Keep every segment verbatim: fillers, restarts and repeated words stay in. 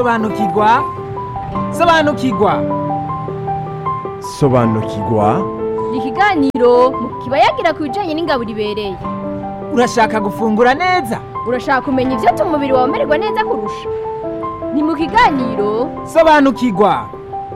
sobanukirwa sobanukirwa sobanukirwa ni ikiganiro kiba yagira ku bijyanye n'ingabo ribereye. urashaka gufungura neza Urashaka kumenya ivyatuma umubiri wawe umererwa neza kurusha. Ni mu kiganiro sobanukirwa.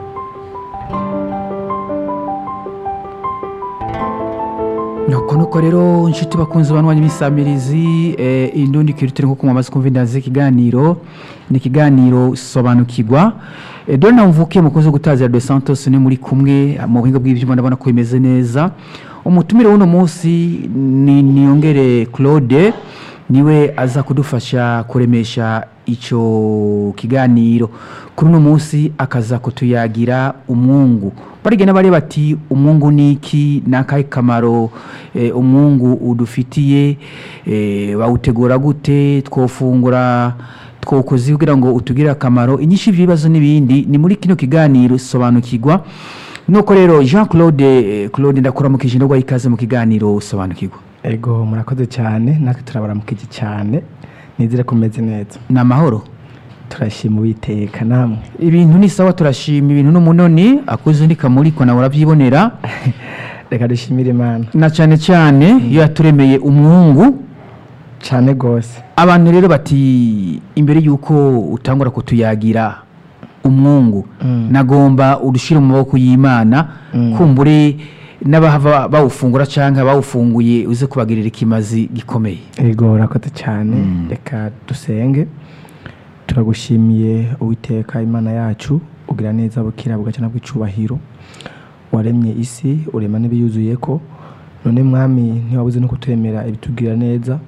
nuko nuko rero inshuti bakunze banwanya imisamirizi eh, indundi kirutire nko mwamaze kumva indaze ikiganiro ni ikiganiro sobanukirwa. eh, dore namvukiye mukunze gutazira de Santos ni muri kumwe mu buhinga bw'ivyuma ndabona ko bimeze neza. Umutumire w'uno munsi ni Niyongere Claude niwe aza kudufasha kuremesha ico kiganiro. Kuri uno munsi akaza kutuyagira umwungu. Barigena bari bati umwungu niki nakaye kamaro e, umwungu udufitiye e, bawutegura gute twofungura twokozi kugira ngo utugira akamaro inyinshi ibibazo nibindi ni muri kino kiganiro sobanukirwa. Nuko rero Jean Claude Claude ndakora mu kijino gwa ikaze mu kiganiro sobanukirwa. ego murakoze cyane natwe turabaramukije cyane nizire kumeze neza Na mahoro turashima Uwiteka namwe ibintu ni sawa turashima ibintu n'umunoni akuze ndika muri ko nawe uravyibonera reka dushimire Imana na cyane cyane iyo yaturemeye umwungu cyane gose. abantu rero bati imbere yuko utangura kutuyagira umwungu Mm. nagomba udushire mu maboko y'Imana Mm. kumbure n'abahava bawufungura canke bawufunguye uze kubagirira ikimazi gikomeye. ego urakoze cyane Mm. reka dusenge. Turagushimiye Uwiteka Imana yacu ugira neza bukira bugacana bw'icubahiro waremye isi urema n'ibiyuzuyeko none mwami ntiwabuze no kuturemera ibitugira neza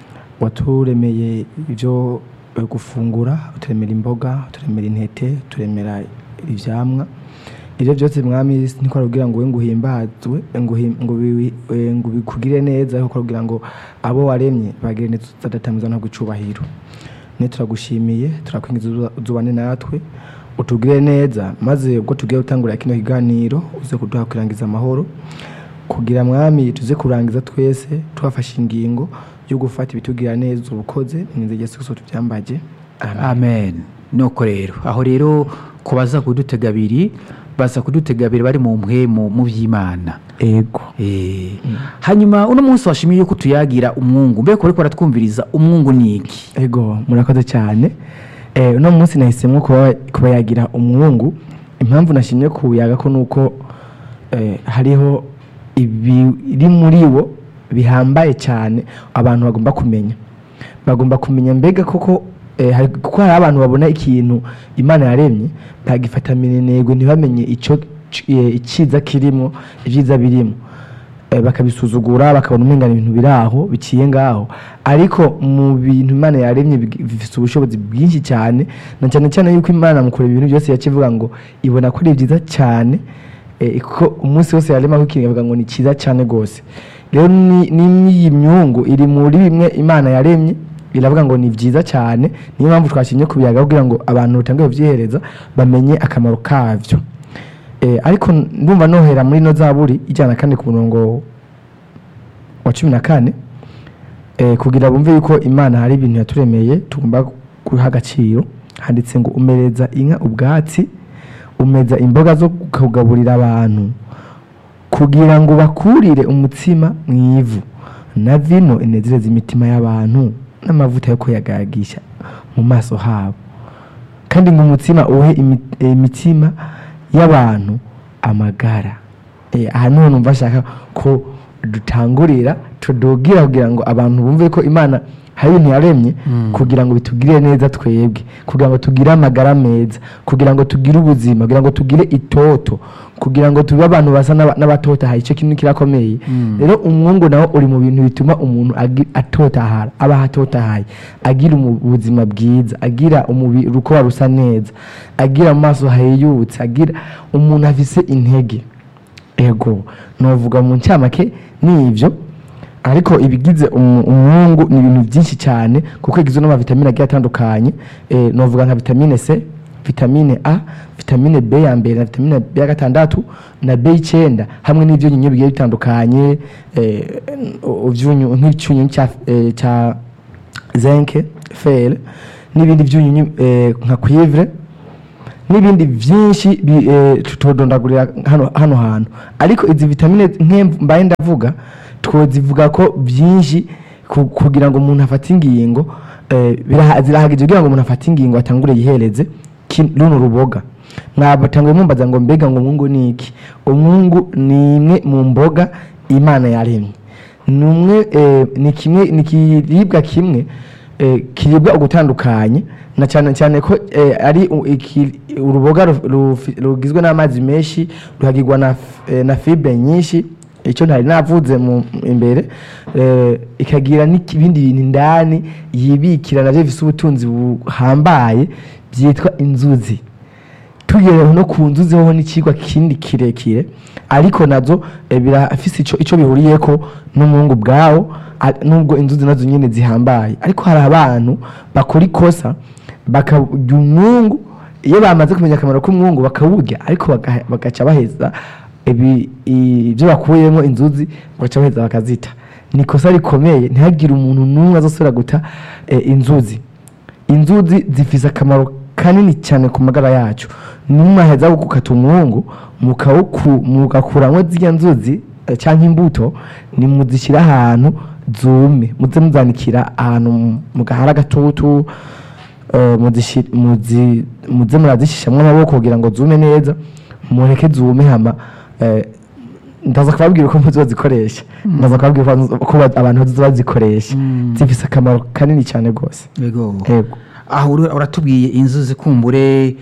waturemeye ibyo eh, gufungura uturemera imboga uturemera intete uturemera ivyamwa ivyo byose mwami niko kugira ngo we nguhimbazwe nguhim- ngo biwi- eh, ngo bikugire neza ariko kugira ngo abo waremye bagire neza udatamizwa no gucubahiro. Ne turagushimiye turakwingiza uzu- uzubane natwe utugire neza maze ubwo tugiye gutangura kino kiganiro uze kuduha kurangiza amahoro kugira mwami tuze kurangiza twese twafashe ingingo yo gufata ibitugira neza ubukoze ninze Yesu Kristo tubyambaje amen. Amen. Nuko rero aho rero kubaza kudutega abiri baza kudutega abiri bari mu mpwemu mu vy'Imana. Ego Eh, hanyuma uno munsi washimiye yuko tuyagira umwungu mbe ko ariko aratwumviriza umwungu niki. ego murakoze cyane. Eh uno munsi nahisemwe kuba kuba yagira umwungu impamvu nashimye kuyaga ko nuko eh hariho ibiri muri wo bihambaye cyane abantu bagomba kumenya bagomba kumenya mbega koko eh, hari kuko hari abantu babona ikintu Imana yaremye bagifata minenegwe ntibamenye ico eh, iciza kirimo ivyiza birimo eh, bakabisuzugura bakabona umengana ibintu biraho biciye ngaho ariko mu bintu Imana yaremye big- bifite ubushobozi bwinshi cyane na cyane cyane yuko Imana mukora ibintu byose yakivuga ngo ibona ko ari byiza cyane eh, ko umunsi wose yarema kukinga avuga ngo ni cyiza cyane gose. Rero ni ni imyungu iri muri bimwe Imana yaremye iravuga ngo ni byiza cyane niyo mpamvu twashimye kubiyaga kugira ngo abantu batangiye kuvyihereza bamenye akamaro kavyo. Eh, ariko ndumva nohera muri no zaburi ijana kandi ku murongo wa cumi na kane eh, kugira bumve yuko Imana hari ibintu yaturemeye tugomba guha agaciro. Handitse ngo umereza inka ubwatsi umeza imboga zo kugaburira abantu kugira ngo bakurire umutsima mwivu na vino inezereza imitima y'abantu n'amavuta yo kuyagagisha mu maso habo kandi ngo umutsima uhe imi- eh, imitima y'abantu amagara. Eh, aha niho numva ashaka ko dutangurira tudugira kugira ngo abantu bumve ko Imana hari ibintu yaremye Mm. kugira ngo bitugire neza twebwe kugira ngo tugire amagara meza kugira ngo tugire ubuzima kugira ngo tugire itoto kugira ngo tube abantu basa n'aba- n'abatotahaye icyo kintu kirakomeye. Mm. Rero umwungu nawo uri mu bintu bituma umuntu agi- atotahara aba atotahaye agira umu- ubuzima bwiza agira umubiri uko rusa neza agira amaso hayeyutse agira umuntu afise intege. Ego novuga mu ncamake nivyo ariko ibigize umu- umwungu ni ibintu byinshi cyane kuko igizwe n'amavitamine agiye atandukanye. Eh, novuga nka vitamine C, vitamine A, vitamine B ya mbere na vitamine B ya gatandatu na B icyenda hamwe n'ibyo nyinyo bigiye bitandukanye eh, uvyunyu nk'icyunyu cya eh, cya zinc, fer n'ibindi byunyunyu eh, nka cuivre n'ibindi byinshi bi- eh, tutodondagurira hano hano hantu ariko izi vitamine nke mbaye ndavuga twozivuga ko byinshi ku- kugira ngo umuntu afate ingingo eh, biraha- zirahagije kugira ngo umuntu afate ingingo atangure yihereze ki- runo ruboga mwabatanguye mumbaza ngo mbega ngo umwungu ni iki umwungu ni imwe mu mboga imana yaremye ni umwe eh, ni kimwe ni ikiribwa kimwe eh, kiribwa ugutandukanye na cyane cyane ko eh, ari u- iki- uruboga ruf- rufi- rugizwe n'amazi menshi ruhagirwa na, f- eh, na fibre nyinshi icyo ntari navuze mu imbere eh, ikagira n'ibindi bintu indani yibikira navyo bifise ubutunzi buhambaye byitwa inzuzi tugere no ku nzuzi ho n'ikigwa kindi kirekire ariko nazo eh, birafise ico ico bihuriyeko n'umwungu bwawo a- nubwo inzuzi nazo nyene zihambaye ariko hari abantu bakora ikosa bakarya umwungu iyo bamaze kumenya akamaro k'umwungu bakawurya ariko baga- bagaca baheza ibi- ibyo bakuyemo inzuzi bagaca baheza bakazita ni ikosa rikomeye ntihagire umuntu n'umwe azosubira guta eh, inzuzi inzuzi zifise akamaro kanini cyane ku magara yacu numaheza gukata umwungu mukawuku mugakuramwo zirya nzuzi eh, canke imbuto ni muzishira ahantu zume muze muzanikira ahantu mu- mu gahara gatutu eh, muzishi- muzi- muze murazishishamwo amaboko kugira ngo zume neza mureke zume hama eh, ndaza kubabwira uko muzozikoresha ndaza kubabwira uko uko abantu bazozikoresha zifise akamaro kanini cyane rwose yego yego aho ura- uratubwiye inzuzi kumbure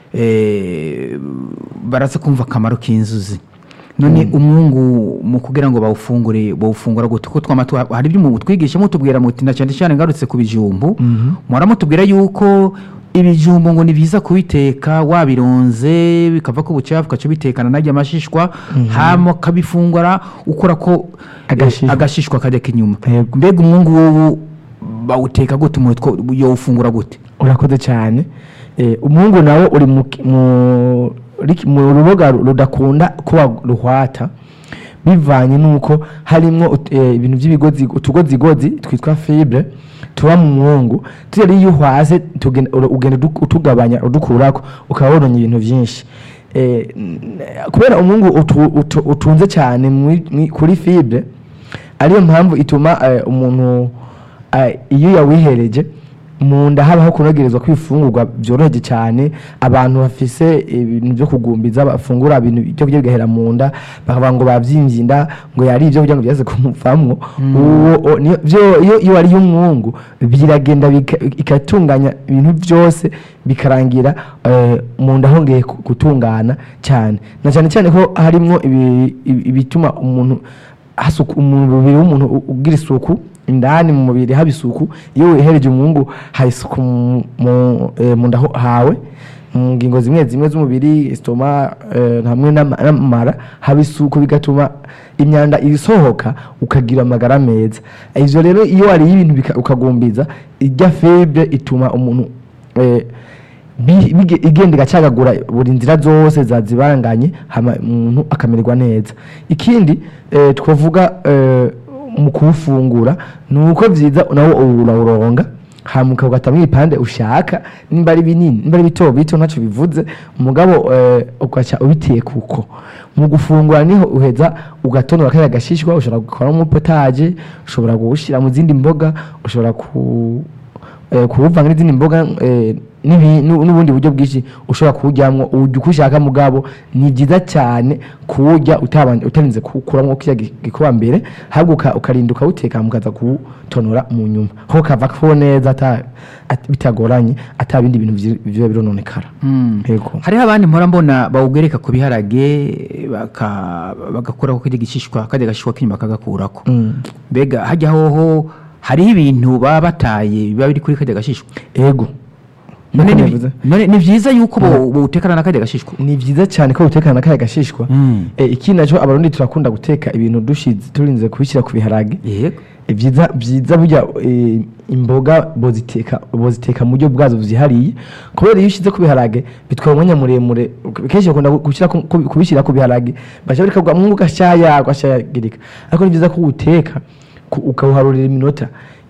eh, baraza kumva akamaro k'inzuzi none umwungu mu kugira ngo bawufungure bawufungura gute ko twama tu- hari ibyo mu twigisha mutubwira muti na cyane cyane ngarutse ku bijumbu muhora mutubwira yuko ibijumbu ngo ni byiza kubiteka wabironze bikava ku bucafu ugaca bitekana najya amashishwa hama ukabifungura ukora ko Agashishwa. agashishwa kajya inyuma Yego. mbega umwungu wowe bawuteka gute umuntu two- yowufungura gute urakoze cyane eh, umwungu nawo uri mu ki- mu riki- mu ruboga ru- rudakunda kuba ruhwata bivanye nuko harimwo ut- eh, ibintu by'ibigozi utugozigozi twitwa fibre tuba mu mwungu tujya iyo uhwase tugenda- ura- ugenda udu- utugabanya udukurako ukaba wononye ibintu byinshi eh, n- kubera umwungu utu- utu- utunze cyane mwi- mwi- kuri fibre ariyo mpamvu ituma eh, umuntu eh, iyo yawihereje mu nda habaho kunogerezwa kwifungurwa byoroheje cyane abantu bafise ibintu byo kugumbiza bafungura ibintu byo kurya bigahera mu nda bakavuga ngo bavyimvye inda ngo yari ibyo kugira ngo byaze kumuvamwo uwo o- niyo- byo- iyo iyo ari umwungu biragenda bika- ikatunganya ibintu byose bikarangira eh, mu nda hongeye ku- gutungana cyane na cyane cyane ko harimwo ibi- ibi- ibituma umuntu hasuku umubiri w'umuntu u- ugira isuku indani mu mubiri haba isuku iyo wihereje umwungu ha isuku mu- mu eh, mu nda ho- hawe mu ngingo zimwe zimwe z'umubiri istoma eh, hamwe n'ama- n'amara haba isuku bigatuma imyanda isohoka ukagira amagara meza ivyo rero iyo wariye ibintu bika- ukagumbiza irya fibre ituma umuntu eh, bi- bige- igenda igacagagura buri nzira zose zazibanganye hama umuntu akamererwa neza ikindi eh, twavuga eh, mu kuwufungura ni uko byiza nawo urawuronga hamuka ugatamwa ibipande ushaka nimba ari binini nimba ari bito bito ntacyo bivuze umugabo eh, ugaca ubiteka uko mu gufungura niho uheza ugatonora kaya gashishwa ushobora gukora mu potaje ushobora gushira mu zindi mboga ushobora ku eh, kuwuvanga n'izindi mboga eh, n'ibi- n'u- n'ubundi buryo bwinshi ushobora kuwujyamwo uburyo uko ushaka mugabo ni byiza cyane kuwurya utabanje utarinze kuwukuramo kiriya gi- gikuba mbere ahubwo uka- ukarinda ukawuteka mukaza kuwutonora mu nyuma ho kava ko neza ata- at- bitagoranye ata bindi bintu vyi- biba birononekara yego hariho abandi mpora mbona bawugereka ku biharage baka- bagakuraho kajya gishishwa kajya gashishwa k'inyuma kagakurako Mm. mbega hajya hoho hariho ibintu baba bataye biba biri kuri kajya gashishwa yego none Nkuko ni- navuze. none ni byiza yuko bo- bawutekana na kajya gashishwa ni byiza cyane ko utekana na kaya gashishwa Mm. eh, ikindi naco abarundi turakunda guteka ibintu dushize turinze kubishyira ku biharage yego Eh, byiza byiza burya eh, imboga boziteka boziteka mu buryo bwazo vyihariye kubera iyo ushize ku biharage bitwara umwanya muremure kenshi bakunda gushyira ku- ku- kubishyira ku biharage baca barika mwungu gashaya gashayagirika ariko ni byiza ko uteka ukawuharurira iminota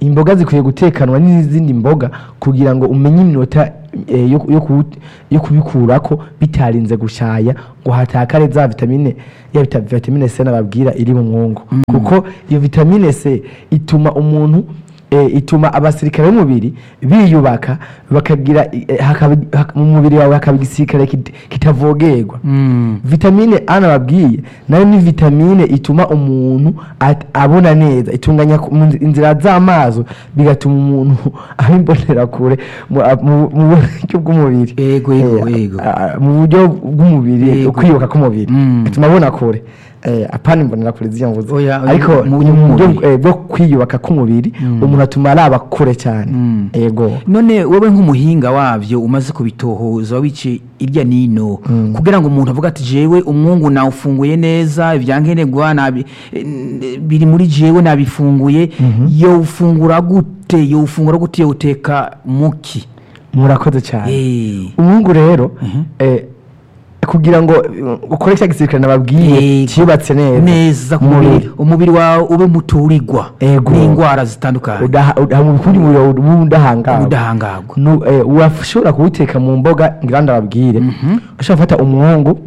imboga zikwiye gutekanwa n'izindi mboga kugira ngo umenye iminota eh, yo yo ku- yo kubikurako bitarinze gushaya ngo hatakare za vitamine ya vita- vitamine C nababwira iri mu mwungu kuko iyo vitamine C ituma umuntu eh, ituma abasirikare b'umubiri biyubaka bakagira eh, hakabi- hak- mu mubiri wawe hakaba igisirikare kit- kitavogerwa Mm. vitamine A nababwiye nayo ni vitamine ituma umuntu at- abona neza itunganya ku- mu nzi- inzira z'amaso bigatuma umuntu abimbonera kure mu a- mu- mu buryo bw'umubiri Ego, ego, Eh, ego. a- mu buryo bw'umubiri Ego. ukwiyoka k'umubiri Mm. bituma abona kure eh, apana imbonera kure z'iyo mvuze Oya, oya, ariko mu mu buryo buryo bw'umubiri. eh, bwo kwiyubaka k'umubiri umuntu atuma araba kure cyane Mm. ego none wowe nk'umuhinga wabyo umaze kubitohoza wice irya nino kugira ngo umuntu avuga ati jewe umwungu nawufunguye neza ibyankenerwa nabi eh, biri muri jewe nabifunguye yowufungura gute yowufungura gute yowuteka muki murakoze cyane Eh. umwungu rero eh, kugira ngo uh, ukore cya gisirikare nababwiye Ego. cyubatse neza neza ku Umubiri. mubiri umubiri wawe ube muturirwa Ego. n'indwara zitandukanye udaha udaha mu kundi mubiri wawe ube udahangarwa udahangarwa Nu- eh, urashobora kuwuteka mu mboga ngira ndababwire ushobora gufata umwungu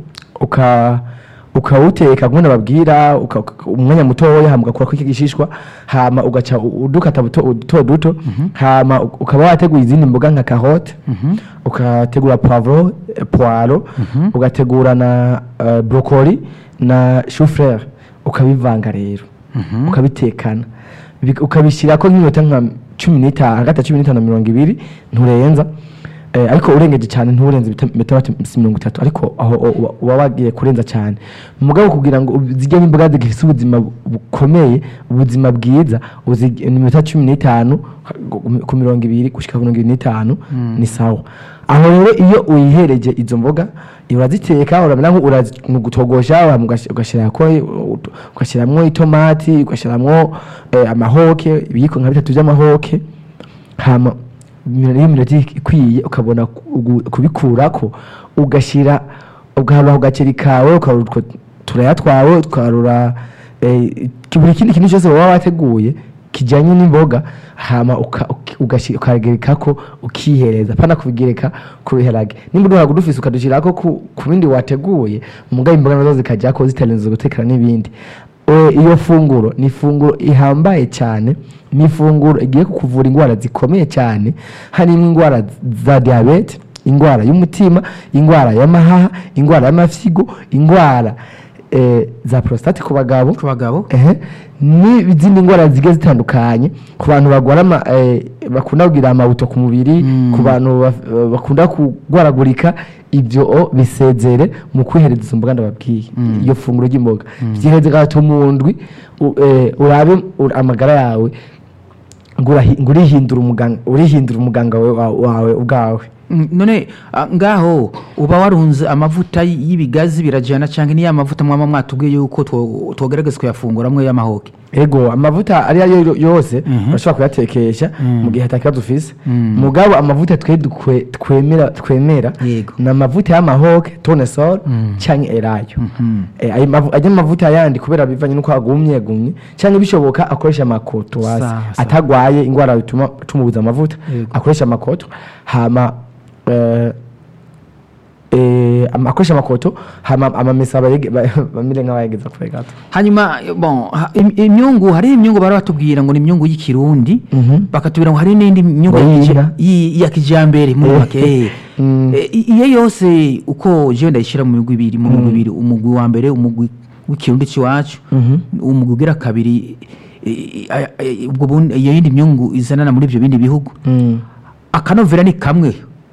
uka ukawuteka nk'uko nababwira uka- uka- umwanya mutoya hama ugakura kw'iki gishishwa hama ugaca u- udukata buto duto duto hama u- ukaba wateguye izindi mboga nka carotte ukategura poivro eh, poiro ugategura na eh, brocoli na chou frere ukabivanga rero ukabitekana Bi- ukabishyirako nk'iminota nka cumi n'itanu hagati ya cumi n'itanu na mirongo ibiri nturenza eh, ariko urengeje cyane nturenze metero mirongo itatu ariko aho o- uba- uba wagiye kurenza cyane mugabo kugira ngo zijye n'imboga zigifite ubuzima bukomeye ubuzima bwiza uzi- ni minota cumi n'itanu ku mirongo ibiri gushyika ku mirongo ibiri n'itanu ni sawa aho rero iyo uyihereje izo mboga uraziteka uramenya nko urazigutogosha ugashyiramo itomati ugashyiramo eh, amahoke ibiyiko nka bitatu by'amahoke hama iyo minota ikwiye ukabona ku- kubikurako ugashyira ugaharura ku gaceri kawe ukarura utwo turaya twawe ukarura eh, buri kindi kintu cyose waba wateguye kijyanye n'imboga hama uka- uki- ugashi- ukagerekako ukihereza pana kubigereka ku biharage nimba uduhaga udufise ukadushyirako ku ku bindi wateguye mugabo imboga nazo zikajyako zitarenze gutekana n'ibindi Eh, iyo funguro ni ifunguro ihambaye cyane ni ifunguro igiye kukuvura indwara zikomeye cyane harimo indwara za diyabete indwara y'umutima indwara y'amahaha indwara y'amafyigo indwara eh, za prostate ku bagabo ku bagabo ehe n'izindi ndwara zigiye zitandukanye ku bantu bagwara ama- eh, bakunda kugira amabuto ku mubiri ku bantu baf- bakunda kugwaragurika ibyo o bisezere mu kwihereza izo mboga ndababwiye iyo funguro ry'imboga byiheze gato mu ndwi u- eh, urabe ur- amagara yawe ngo urahi- ngo urihindura umuganga urihindura umuganga wawe- wa- wawe ubwawe Mm, none ah, ngaho uba warunze amavuta y- y'ibigazi birajyana cyangwa niya mavuta mwaba mwatubwiye yuko two- twogerageza kuyafungura amwe y'amahoke ego amavuta ari ayo yose urashobora kuyatekesha mu gihe hatakibazo ufise mugabo amavuta twe dukwe- twemera twemera Yego. ni amavuta y'amahoke tonesol cyangwa elayo Eh, ayo mavu- ajya amavuta yandi kubera bivanye n'uko agumye gumye cyangwa bishoboka akoresha amakoto hasi Sawa, sawa. atagwaye indwara bituma tumubuza amavuta Yego. akoresha amakoto hama eh, eh, ama- akoresha amakoto hama amamesa bayege- ba- bamire nk'abayegeza kure gato hanyuma bon ha- im- imyungu hari imyungu bari batubwira ngo ni imyungu y'ikirundi bakatubwira ngo hari n'indi myungu Ngo ya kija- y'inka. yi- ya kijambere muri Eh. make Mm. Eh, i- iyo yose uko jewe ndayishyira mu migwi ibiri mu migwi ibiri umugwi wa mbere umugwi w'ikirundi cy'iwacu umugwi ugira kabiri eh, eh, eh, ubwo bundi- iyo yindi myungu izanana muri ibyo bindi bihugu Mm. akanovera ni kamwe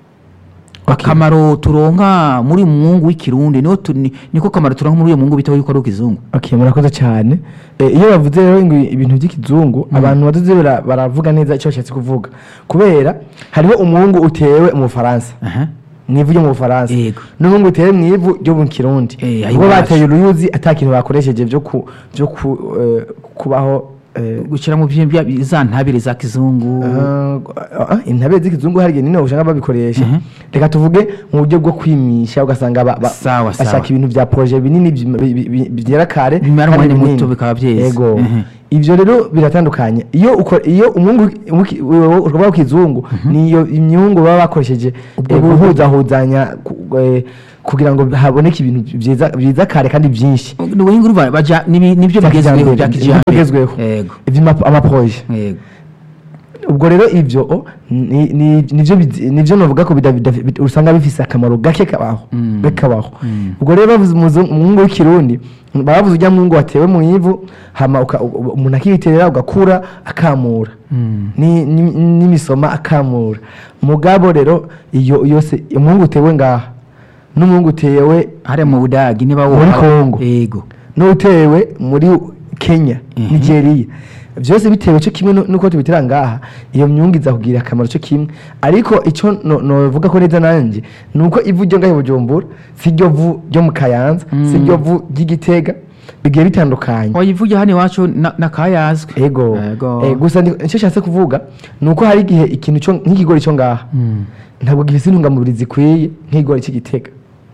akamaro turonka muri uyu mwungu w'ikirundi niho tu- ni- niko kamaro turonka muri uyu mwungu bitaho yuko ari ukizungu Okay, murakoze cyane. Eh, iyo bavuze rero ngo ibintu by'ikizungu abantu baduze bara- baravuga neza icyo bashatse kuvuga. Kubera hariho umwungu utewe mu Bufaransa. aha Mwivu ryo mu Bufaransa. Yego. N'umwungu utewe mwivu ryo mu Kirundi. Eh, ayo Ubwo iwacu. bateye uruyuzi atakintu bakoresheje byo ku byo ku eh, kubaho Eh. gushyiramo bya- bya- za ntabire za kizungu Ah, ah, intabire z'ikizungu hari igihe nino usanga babikoresha Mhm. reka tuvuge mu buryo bwo kwimisha ugasanga ba- ba- Sawa, sawa. bashaka ibintu bya projet binini byi- bi- bi- bi- byera kare Bimara kandi umwanya binini. muto bikaba byeze. Yego. Mhm. Ivyo rero biratandukanye iyo uko iyo umwungu umuki- ushobora kizungu niyo imyungu baba bakoresheje Ubwo eh, buryo. guhuzahuzanya ku- eh, kugira ngo haboneke ibintu byiza byiza kare kandi byinshi ni ubuhinga urumva baja nibi- nibyo Bya bigezweho bya kijambere, kijambere bigezweho. yego ivy'ama- amaproje yego ubwo rero ivyo o, ni- ni- nivyo bizi- nivyo novuga ko bida- bida- bida- usanga bifise akamaro gake kabaho Mm. gake kabaho Mm. ubwo rero bavuze umuzu- umwungu w'ikirundi bavuze ujya mwungu watewe mu ivu hama uka- u- umuntu akiyiterera ugakura akamura Mm. ni- ni- n'imisoma akamura mugabo rero iyo yose umwungu utewe ngaha n'umwungu utewe hariya mu budagi niba Muri Congo. yego n'utewe muri Kenya Mhm. Nigeria byose bitewe cyo kimwe nu- nuko tubitera ngaha iyo myungu iza kugira akamaro cyo kimwe ariko icyo no- novuga ko neza nanjye nuko ivu ryo ngahe Bujumbura si ryo vu ryo mu Kayanza si Mm. ryo vu ry'Igitega bigiye bitandukanye wayivuge hano iwacu na- nakayazwe ego Ego. Eh, gusa ndi- icyo nshatse kuvuga nuko hari igihe ikintu cyo nk'ikigori cyo ngaha Mm. ntabwo gifite intungamubiri zikwiye nk'ikigori cy'Igitega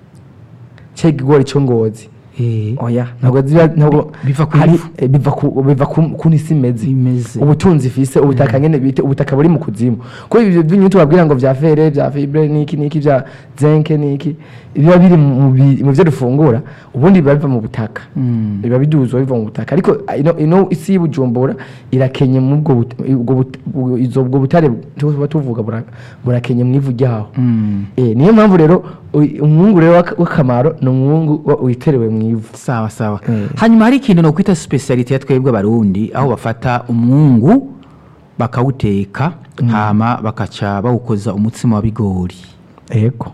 cy'ikigori cyo Ngozi Eh. oya ntabwo ziba ntabwo Biva ku hari ivu. eh, biva ku biva ku kuntu isi imeze Imeze. ubutunzi ifise ubutaka nyene bite ubutaka buri mu kuzimu ko ibyo by'inyu babwira ngo vya fere vya fibre niki niki vya zinc niki biba biri mu bi- mu byo dufungura ubundi biba biva mu butaka Mm. biba biduzwa biva mu butaka ariko ino, ino isi y'Ubujumbura irakenye mu ubwo but- ubwo but- ubwo- izo ubwo butare tuba tuvuga bura- burakenye mu ivu ryaho Mm. eh niyo mpamvu rero u- umwungu rero w'aka- w'akamaro ni umwungu wa- witerewe mu ivu sawa sawa Mm. hanyuma hari ikintu no kwita speciality ya twebwe abarundi aho bafata umwungu bakawuteka hama bakaca bawukoza umutsima wa bigori yego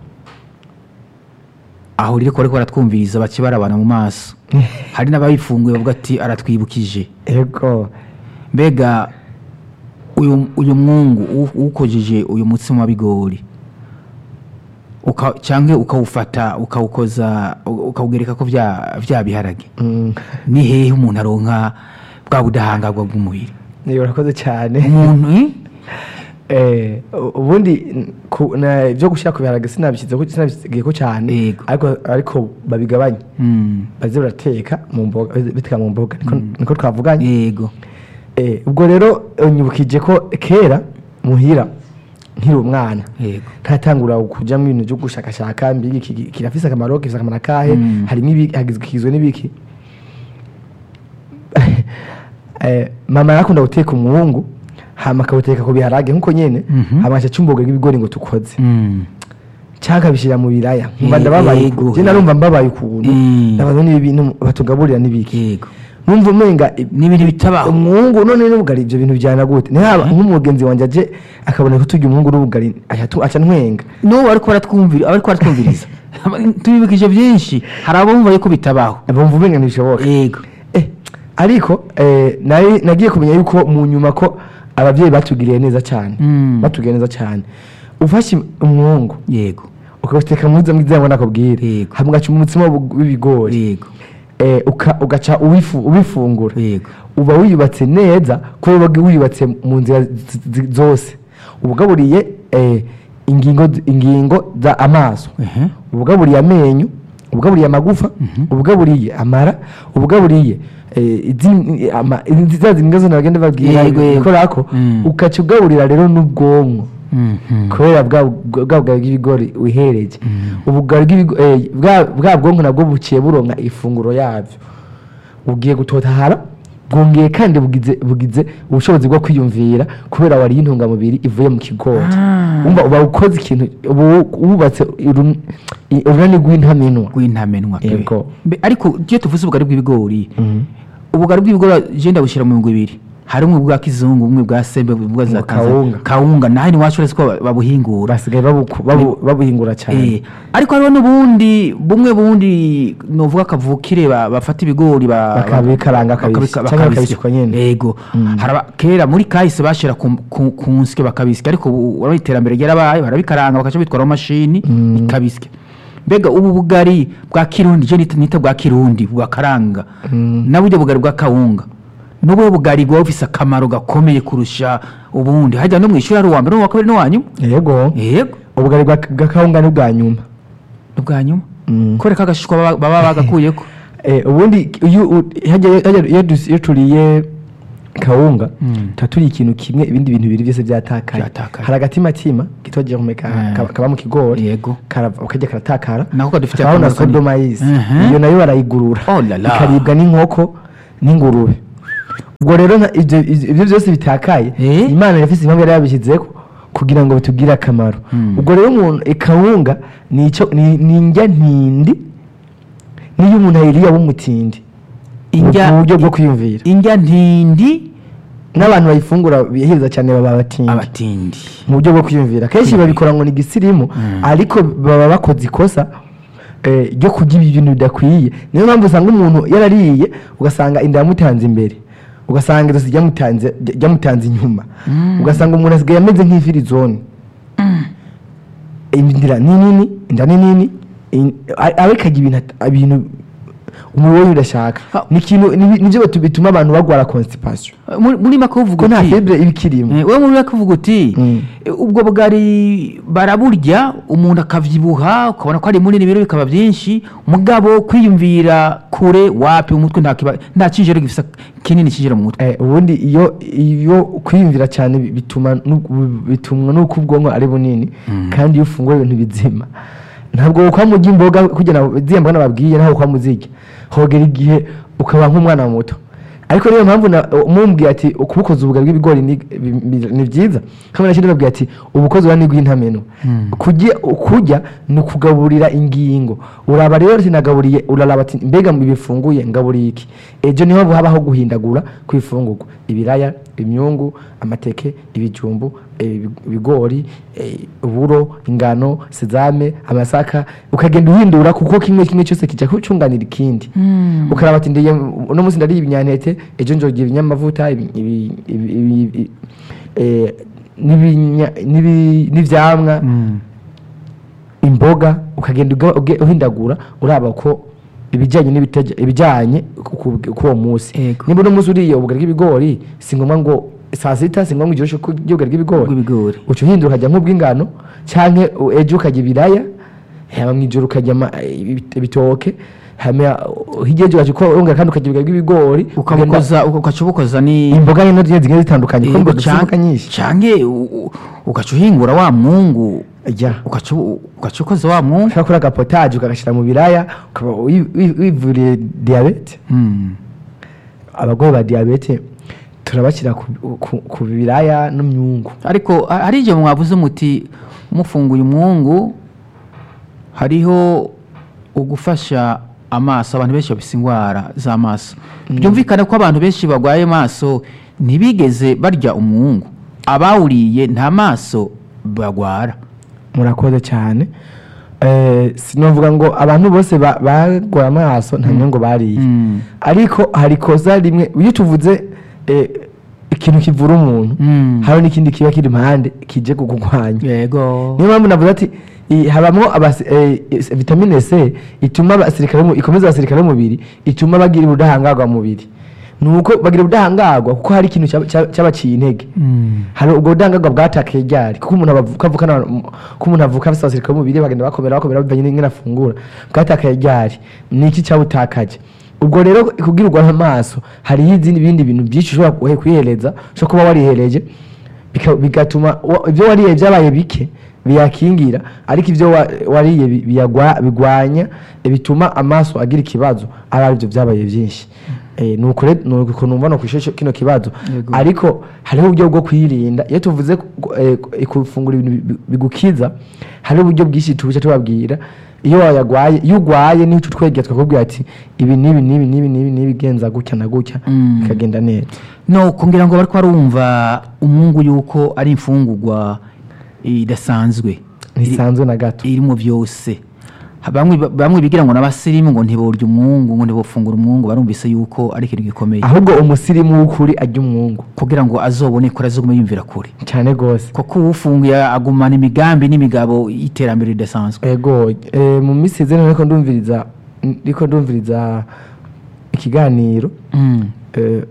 aho rero ko bariko baratwumviriza bace barabana mu maso hari n'abayifunguye bavuga ati aratwibukije yego mbega uyu uyu mwungu uwu- uwukojeje uyu mutsima wa bigori uka cyangwa ukawufata ukawukoza u- ukawugereka ko vya vya biharage Mm. ni hehe umuntu aronka bwa budahangarwa bw'umubiri niyo urakoze cyane umuntu eh? eh u- ubundi n- ku- na- ibyo gushyira ku biharage sinabishyize ko sinabishyize ko cyane Yego. ariko ariko babigabanye Mm. baze barateka mu mboga biteka mu mboga niko niko twavuganye yego eh ubwo rero unyibukije ko kera muhira nkiri umwana yego ntatangura kujya mu bintu byo gushakashaka mbigi iki kirafise akamaro gifise akamaro kahe Mm. hari n'ibiki hagizwe kigizwe n'ibiki eh mama yakunda guteka umwungu hama akawuteka ku biharage nkuko nyene Mhm. hama aca umboga bw'ibigori ngo tukoze Mm. cyangwa bishira mu biraya nkumva Eh, ndababaye yego. je narumva mbabaye ukuntu Mm. ndabaza n'ibi bintu batugaburira n'ibiki yego numva umenga n'ibintu bitabaho umwungu none n'ubugari ibyo bintu byana gute ntihaba nk'umugenzi wanjye aje akabona ko turya umwungu n'ubugari aca aca ntwenga n'ubu ariko baratwumvira ariko baratwumviriza tubibukije byinshi hari abumva yuko bitabaho bumva umenga ntibishoboka yego eh ariko eh nari nagiye kumenya yuko mu nyuma ko ababyeyi batugiriye neza cyane Mm. batugiriye neza cyane ufashe umwungu yego ukawuteka muza mwiza ngo nakubwire Yego. hamwe ugaca umutsima w'ibigori yego eh uka- ugaca ubifu ubifungura yego uba wiyubatse neza ko uba wiyubatse mu nzira zi- zi- zose ubugaburiye eh, ingingo ingingo za amaso ehe ubugaburiye amenyo ubugaburiye amagufa Mhm. ubugaburiye amara ubugaburiye eh, izindi- ama- izi- za zinga zose bagenda babwira Yego, yego. bikorako Mm. ukaca ugaburira rero n'ubwonko Mhm. kubera bwa bwa bugari bw'ibigori wihereje Mm. ubugari bw'ibigo- eh, bwa bwa bwonko nabwo buciye buronka ifunguro yabyo ugiye gutotahara bwongeye kandi bugize bugize ubushobozi bwo kwiyumvira kubera wariye intungamubiri ivuye mu kigori Ah. umva uba ukoze ikintu uba wubatse urun- i- urunani rw'intamenwa rw'intamenwa pe. Yego. Mbe- ariko iyo tuvuze ubugari bw'ibigori Mhm. ubugari bw'ibigori je ndabushyira mu bigwi bibiri hari umwe bwa kizungu umwe bwa sembe bwa za Mu Tanzania. kawunga. kawunga naho iwacu uretse ko babuhingura basigaye babuku- babu- babuhingura cyane Eh, ariko hariho n'ubundi bumwe bundi novuga kavukire ba- bafata ibigori ba- Bakabikaranga ba- bakabisya, bakabika- cyangwa bakabisya. bakabisya nyene. yego Mm. Haraba- kera muri kahise bashira ku ku- ku nsyo bakabisya ariko ubu urabona iterambere ryarabaye barabikaranga bakaca bitwara mu mashini Mm. ikabisya mbega ubu bugari bwa kirundi je nita nita bwa kirundi bwa karanga Mm. na buryo bugari bwa kawunga n'ubu bugari bwa bufise akamaro gakomeye kurusha ubundi hajya no mwishuri ari uwa mbere n'uwa kabiri n'uwa nyuma yego yego ubugari bwa bwa kawunga ni bwa nyuma ubwa nyuma Mm. kore kagashishwa baba baba bagakuyeko Eh, ubundi iyo u- hajya hajya- iyo dus- iyo turiye kawunga Mm. tuba turi ikintu kimwe ibindi bintu bibiri byose byatakaye Byatakaye. hari agatimatima kitwa germe ka- Mm. kaba kaba mu kigori Yego. karava ukajya karatakara Nako kadufitiye hakabaho na akamaro kanini. sodomayisi Mhm. iyo nayo barayigurura Oh la la. ikaribwa n'inkoko n'ingurube ubwo rero nka- ibyo ibyo- ibyo byose bitakaye Eh? imana yafise impamvu yari yabishyizeho kugira ngo bitugire akamaro Mm. ubwo rero umuntu ikawunga ni icyo ni ni indya ntindi niyo umuntu ayiriye aba umutindi Indya- mu buryo bwo kwiyumvira indya ntindi n'abantu bayifungura biheza cyane baba abatindi abatindi mu buryo bwo kwiyumvira kenshi Kwiyumvira. babikora ngo ni igisirimu Mm. ariko baba bakoze ikosa eh, ryo kurya ibintu bidakwiye niyo mpamvu usanga umuntu yarariye ugasanga inda yamutanze imbere ugasanga ijosi ryamutanze ryamutanze inyuma ugasanga umuntu asigaye ameze nk'ifirizone inda ni nini inda ni nini in- a- abe kagira ibintu at- ibintu umubiri we udashaka Ha. ni ikintu ni- nibyo batu- bituma abantu bagwara constipation muri muri make uvuga ko nta uti fibre iba ikirimo Eh, wowe muri make uvuga uti Mm. eh, ubwo bugari baraburya umuntu akavyibuha ukabona ko ari munini ibiro bikaba byinshi mugabo kwiyumvira kure wapi umutwe nta kiba nta cinjiro gifisa kinini cinjira mu mutwe Eh, ubundi iyo iyo kwiyumvira cyane bi- bituma nu- bitumwa nuko ubwonko ari bunini kandi iyo ufungura ibintu bizima ntabwo kwa mujya imboga kugira ngo ziyambwa nababwiye naho kwa muzirya hogera igihe ukaba nk'umwana muto ariko niyo mpamvu na- umumbwiye ati ukubukoza ubugari bw'ibigori ni bi- bi- ni byiza kamwe nakindi babwiye ati ubukozi urani bw'intameno kujya kujya ni ukugaburira ingingo uraba rero sinagaburiye uraraba ati mbega mu bifunguye ngaburiye iki ejo niho habaho guhindagura kwifungurwa ibiraya imyungu amateke ibijumbu eh, ibi- ibigori eh, uburo ingano sezame amasaka ukagenda uhindura kuko kimwe kimwe cyose kijya kucunganira ikindi ukaraba ati ndiye uno munsi ndariye ibinyantete ejo njogiye ibinyamavuta ibi- ibi- ibi- ibi- ibi- eh, n'ibinya- n'ibi- n'ivyamwa imboga ukagenda uga- uge- uhindagura uraba ko ibijyanye n'ibitaja ibijyanye ku- ku- k'uwo munsi Yego. niba uno munsi uriye ubugari bw'ibigori si ngombwa ngo saa sita si ngombwa ngo ugire uko urya ubugari bw'ibigori bw'ibigori uca uhindura ukajya nk'ubw'ingano cyangwa ejo ukajya ibiraya haba mu ijoro ukajya ama- ibi- ibitoke hama hirya y'ejo ukajya ukongera kandi ukajya ubugari bw'ibigori ukabukoza ugaca ubukoza ni imboga nyine zigiye zigiye zitandukanye kuko Yego, imboga dufite can- imboga nyinshi canke u- u- ugaca uhingura wa mwungu ya ugaca u- ugaca ukoza wa mwungu ushobora gukora agapotaje ukagashyira mu biraya ukaba wi- wi- wivuriye diyabete Mm. abagore ba diyabete turabashyira ku- ku- ku biraya n'imyungu ariko ha- hari igihe mwavuze muti mufunguye umwungu hariho ugufasha amaso abantu benshi bafise indwara z'amaso byumvikana ko abantu benshi barwaye amaso ntibigeze barya umwungu abawuriye nta maso bagwara murakoze cyane Eh, sinavuga ngo abantu bose ba- bagwaye amaso nta nyungu bariye Mm. ariko hari ikosa rimwe iyo tuvuze eh, ikintu kivura umuntu Mm. hari n'ikindi kiba kiri impande kije kugurwanya yego niyo mpamvu navuze ati i- habamo abasi- eh, is- vitamine C ituma abasirikare mu- ikomeza abasirikare b'umubiri ituma bagira ubudahangarwa mu mubiri nuko bagira ubudahangarwa kuko hari ikintu cyaba- cyaba- cyabaciye intege Mm. hari ubwo budahangarwa bwatakaye ryari kuko umuntu avuka avuka na- ko umuntu avuka afite abasirikare b'umubiri bagenda bakomera bakomera bivanye n'ingene afungura bwatakaye ryari ni iki cyabutakaje ubwo rero kugira urwara amaso hariho izindi bindi bintu byinshi ushobora kuhe- kwihereza ushobora kuba warihereje bika- bigatuma wa- ibyo wariye byabaye bike biyakingira ariko ibyo wa- wariye bi- biyagwa- bigwanya eh, bituma amaso agira ikibazo ari aribyo byabaye byinshi Eh, nuko rero nuko numva no kwishisha kino kibazo Yego. ariko hariho uburyo bwo kwirinda iyo tuvuze ku- eh, kufungura ibintu bi- bigukiza hariho uburyo bwinshi tubuca tubabwira iyo wayagwaye iyo ugwaye niho tutwegera twakubwira ati ibi n'ibi n'ibi n'ibi n'ibi n'ibi genza gutya na gutya Mm. bikagenda neza no kugira ngo bariko barumva umwungu yuko ari imfungurwa idasanzwe ntisanzwe na gato irimo byose bamwe bamwe bigira ngo n'abasirimu ngo ntiborya umwungu ngo ntibofungura umwungu barumvise yuko ari ikintu gikomeye ahubwo umusirimu w'ukuri ajya umwungu kugira ngo azobone kure azogume yumvira kure cyane rwose kuko uwufunguye agumana imigambi n'imigabo y'iterambere ridasanzwe ego eh, mu minsi izere ariko ndumviriza ariko ndumviriza ikiganiro Mm. eh,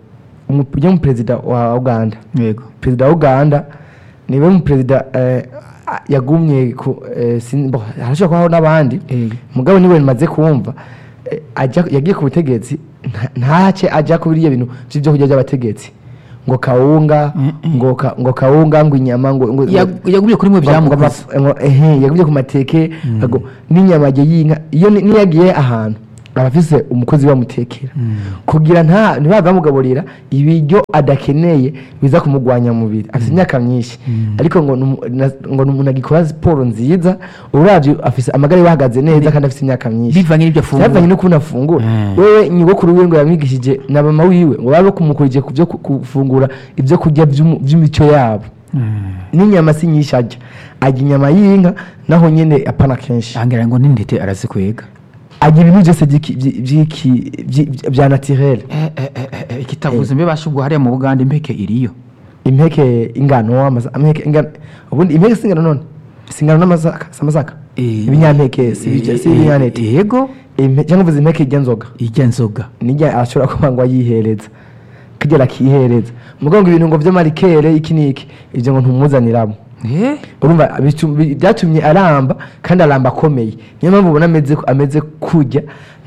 umu- ujya mu perezida wa Uganda yego perezida wa Uganda niwe mu perezida eh, a- yagumye ku eh, sin- bo, harashobora kubaho n'abandi Yego. mugabo niwe maze kumva eh, ajya yagiye ku butegetsi nta- ntace ajya ku biriya bintu by'ibyo kurya by'abategetsi ngo kawunga Mm-mm. ngo ka, ngo kawunga ngo inyama ngo ngo Yag- yagumye kuri mwe byamukoze yagiye ku mateke ago n'inyama ye y'inka iyo ni- niyo yagiye ahantu abafise umukozi bamutekera kugira nta ntibagamugaburira ibiryo adakeneye biza kumugwanya mu mubiri afite imyaka myinshi ariko ngo numu- na- ngo umuntu agikora siporo nziza uravye afise amagara bahagaze neza kandi afite imyaka myinshi bivanye n'ibyo afungura byavanye no kubona afungura Mm. wewe nyogokuru wiwe ngo yamwigishije na mama wiwe ngo babe kumukurije ku byo ku- gufungura ibyo kurya by'umu- by'imico yabo n'inyama si nyinshi arya arya inyama y'inka naho nyene apana kenshi ahangira ngo n'intete arazikwega arya ibintu byose by'iki- by'iki- by'iki- by'i- bya naturel Eh, eh, eh, eh, ikitavuze mbe basha ubwo hariya mu Buganda impeke iriyo impeke ingano amasa impeke ingano ubundi impeke singano none singano n'amasaka samasaka Eh, ibinyampeke si ibya- si eh, ibinyantete yego Impe- cyangwa uvuze impeke ijya nzoga ijya nzoga nijya ashobora kuba ngo ayihereza kigera akihereza mugongo ibintu ngo by'amarikere iki niki ibyo ngo ntumuzaniramo eh urumva bitu- bi- byatumye aramba kandi aramba akomeye niyo mpamvu ubona ameze ameze kujya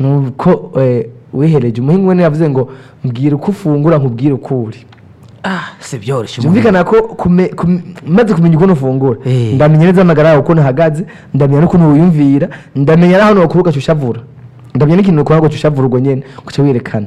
nuko eh, wihereje umuhingu we yavuze ngo mbwira uko ufungura nkubwire uko uri ah si byoroshye byumvikana ko kume- kume- maze kumenya ukuntu ufungura Eh. ndamenya neza amagara yawe ukuntu ahagaze ndamenya n'ukuntu wiyumvira ndamenya n'ahantu wakuruka cyushavura ndamenya n'ikintu ukora ngo cyushavura ubwo nyene uca werekana